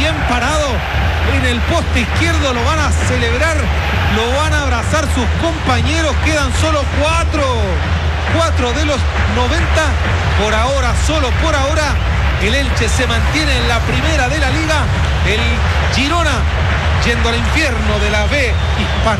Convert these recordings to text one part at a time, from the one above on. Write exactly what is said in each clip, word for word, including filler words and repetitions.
bien parado en el poste izquierdo, lo van a celebrar, lo van a abrazar sus compañeros, quedan solo cuatro, cuatro de los noventa, por ahora, solo por ahora, el Elche se mantiene en la primera de la liga, el Girona yendo al infierno de la B hispana.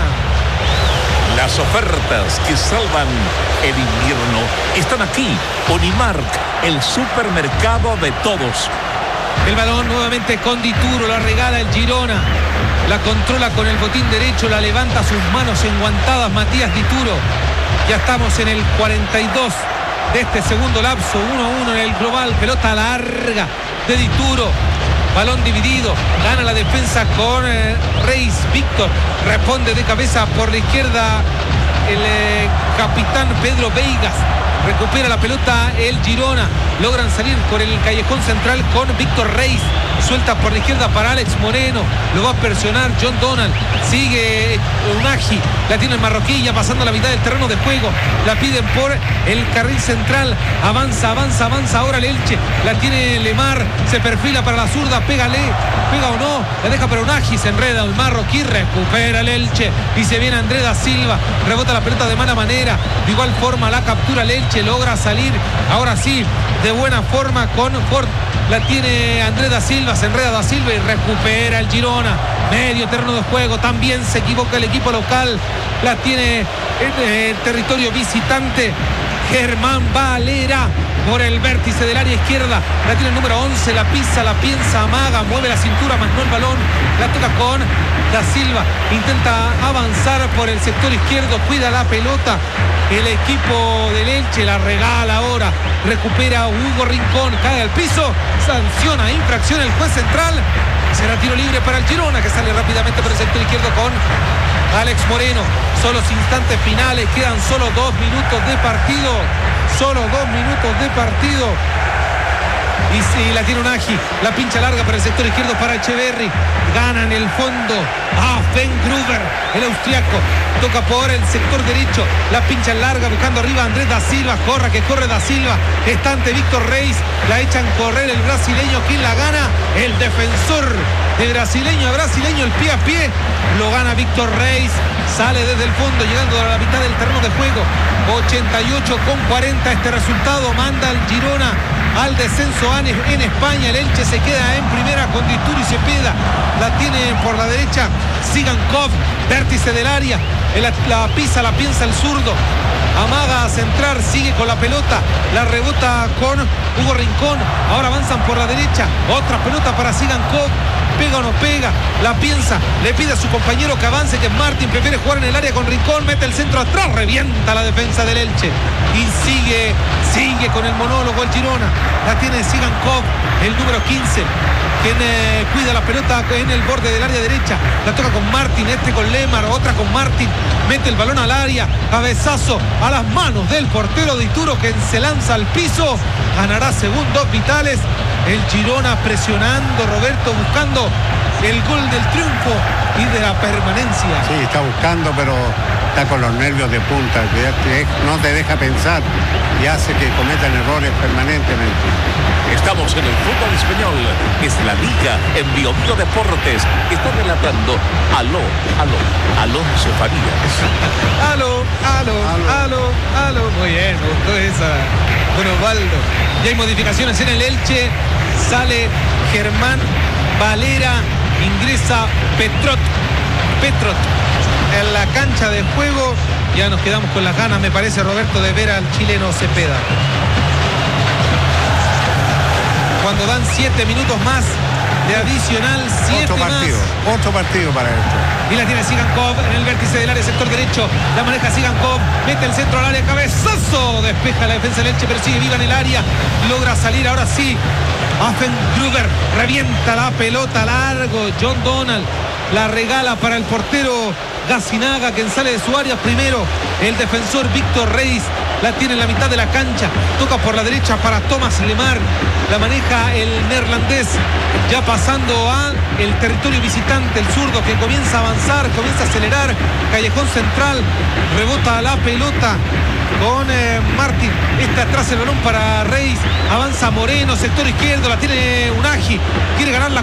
Las ofertas que salvan el invierno están aquí. Unimark, el supermercado de todos. El balón nuevamente con Dituro, la regala el Girona, la controla con el botín derecho, la levanta sus manos enguantadas Matías Dituro. Ya estamos en el cuarenta y dos de este segundo lapso, uno a uno en el global, pelota larga de Dituro. Balón dividido, gana la defensa con eh, Reis Víctor, responde de cabeza por la izquierda el eh, capitán Pedro Veigas, recupera la pelota el Girona, logran salir por el callejón central con Víctor Reis, suelta por la izquierda para Alex Moreno, lo va a presionar John Donald, sigue Unagi, la tiene el marroquí ya pasando la mitad del terreno de juego, la piden por el carril central, avanza, avanza, avanza ahora el Elche, la tiene Lemar, se perfila para la zurda, pégale, pega o no, la deja para Unagi, se enreda el marroquí, recupera el Elche y se viene Andrés da Silva, rebota la pelota de mala manera, de igual forma la captura el Elche, logra salir, ahora sí, de buena forma con Ford, la tiene Andrés da Silva, se enreda da Silva y recupera el Girona, medio terreno de juego, también se equivoca el equipo local, la tiene en el territorio visitante Germán Valera por el vértice del área izquierda, la tiene el número once, la pisa, la piensa, amaga, mueve la cintura, más no el balón, la toca con da Silva, intenta avanzar por el sector izquierdo, cuida la pelota, el equipo del Elche la regala ahora, recupera Hugo Rincón, cae al piso, sanciona infracción el juez central, será tiro libre para el Girona que sale rápidamente por el sector izquierdo con Alex Moreno. Son los instantes finales, quedan solo dos minutos de partido, solo dos minutos de partido. Y si la tiene Unagi, la pincha larga para el sector izquierdo para Echeverri, gana en el fondo a Ben Gruber, el austriaco, toca por el sector derecho, la pincha larga buscando arriba a Andrés da Silva, corra que corre da Silva, está ante Víctor Reis, la echan correr el brasileño, ¿quién la gana? El defensor de brasileño a brasileño, el pie a pie, lo gana Víctor Reis, sale desde el fondo llegando a la mitad del terreno de juego, ochenta y ocho con cuarenta, este resultado manda al Girona al descenso en España, el Elche se queda en primera con Dituro y Cepeda, la tiene por la derecha Sigankov, vértice del área, la, la pisa, la piensa el zurdo, amaga a centrar, sigue con la pelota, la rebota con Hugo Rincón, ahora avanzan por la derecha, otra pelota para Sigankov, pega o no pega, la piensa, le pide a su compañero que avance, que Martín prefiere jugar en el área con Rincón, mete el centro atrás, revienta la defensa del Elche y sigue, sigue con el monólogo el Girona, la tiene Sigankov, el número quince, quien eh, cuida la pelota en el borde del área derecha, la toca con Martín, este con Lemar, otra con Martín, mete el balón al área, cabezazo a las manos del portero Dituro, que se lanza al piso, ganará segundos vitales, el Girona presionando, Roberto, buscando el gol del triunfo y de la permanencia. Sí, está buscando, pero está con los nervios de punta, que no te deja pensar y hace que cometan errores permanentemente. Estamos en el fútbol español, es la Liga en Bio Bio Deportes. Está relatando Aló, Aló, Alonso Farías. Aló, aló, aló, aló. Muy bien, me gustó esa. Bueno, Osvaldo. Y hay modificaciones en el Elche. Sale Germán Valera, ingresa Petrot. Petrot en la cancha de juego. Ya nos quedamos con las ganas, me parece, Roberto, de ver al chileno Cepeda. Cuando dan siete minutos más de adicional, siete otro partido, más. otro partido para esto. Y la tiene Sigankov en el vértice del área, sector derecho, la maneja Sigankov, mete el centro al área, cabezazo, despeja la defensa del Elche, pero sigue viva en el área, logra salir, ahora sí, Afen Gruber, revienta la pelota largo, John Donald, la regala para el portero Gacinaga, quien sale de su área primero, el defensor Víctor Reis, la tiene en la mitad de la cancha, toca por la derecha para Thomas Lemar, la maneja el neerlandés, ya pasando a el territorio visitante, el zurdo que comienza a avanzar, comienza a acelerar, callejón central, rebota la pelota con eh, Martín, está atrás el balón para Reis, avanza Moreno, sector izquierdo, la tiene Unagi, quiere ganar la